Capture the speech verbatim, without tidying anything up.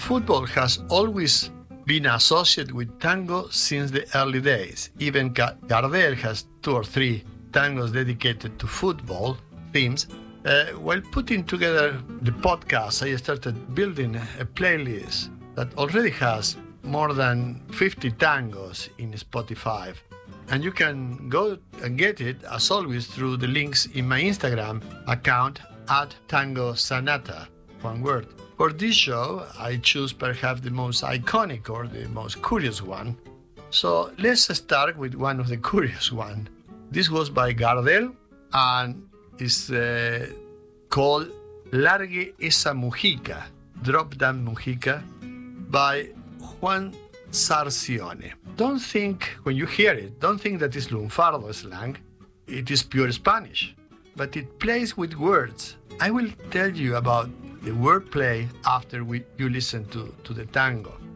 Football has always been associated with tango since the early days. Even Gardel has two or three tangos dedicated to football themes. Uh, while putting together the podcast, I started building a playlist that already has more than fifty tangos in Spotify. And you can go and get it, as always, through the links in my Instagram account at Tango Sanata, one word. For this show, I choose perhaps the most iconic or the most curious one. So let's start with one of the curious one. This was by Gardel and is uh, called Largue esa Mujica, Drop That Mujica, by Juan Sarcione. Don't think, when you hear it, don't think that it's lunfardo slang. It is pure Spanish, but it plays with words. I will tell you about the wordplay after we, you listen to, to the tango.